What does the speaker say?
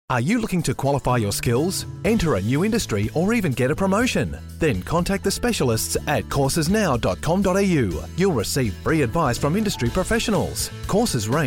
Are you looking to qualify your skills, enter a new industry, or even get a promotion? Then contact the specialists at coursesnow.com.au. You'll receive free advice from industry professionals. Courses range